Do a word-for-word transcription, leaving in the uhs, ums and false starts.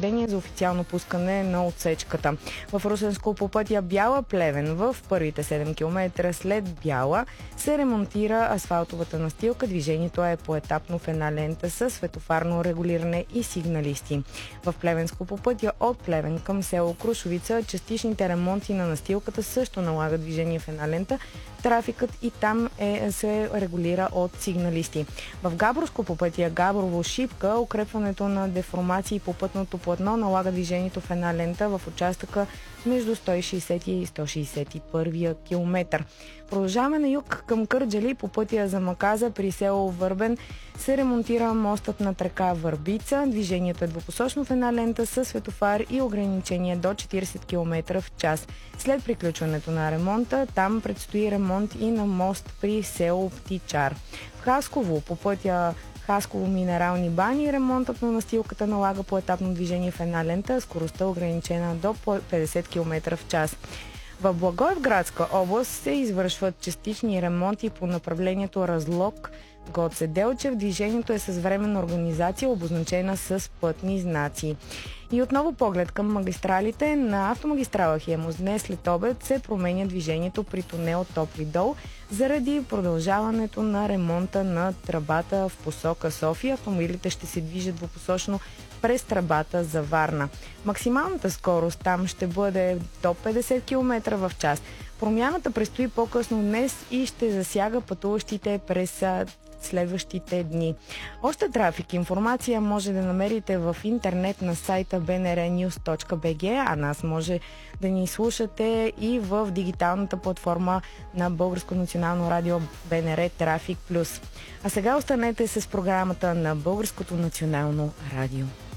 потвърждение за официално пускане на отсечката. В Русенско по пътя Бяла-Плевен в първите седем километра след Бяла се ремонтира асфалтовата настилка. Движението е поетапно в една лента с светофарно регулиране и сигналисти. В Плевенско по пътя от Плевен към село Крушовица частичните ремонти на настилката също налагат движение в една лента. Трафикът и там е, се регулира от сигналисти. В Габровско по пътя Габрово-Шипка укрепването на деформации по пътното платно налага движението в една лента в участъка между сто и шейсети и сто шейсет и първи километър. Продължаваме на юг към Кърджали по пътя за Маказа при село Върбен се ремонтира мостът над река Върбица. Движението е двупосочно в една лента с светофар и ограничение до четирийсет километра в час. След приключването на ремонта там предстои ремонт и на мост при село Птичар. В Хасково по пътя Хасково минерални бани ремонтът на настилката налага поетапно движение в една лента, скоростта ограничена до петдесет километра в час. В Благоевградска област се извършват частични ремонти по направлението Разлог Гоце Делчев. Движението е с временна организация, обозначена с пътни знаци. И отново поглед към магистралите. На автомагистрала Хемус днес след обед се променя движението при тунел Топли дол заради продължаването на ремонта на тръбата в посока София. Автомобилите ще се движат двупосочно през тръбата за Варна. Максималната скорост там ще бъде до петдесет километра в час. Промяната предстои по-късно днес и ще засяга пътуващите през следващите дни. Още трафик, информация може да намерите в интернет на сайта би ен ар нюз точка би джи, а нас може да ни слушате и в дигиталната платформа на Българско национално радио би ен ар Трафик Плюс. А сега останете с програмата на Българското национално радио.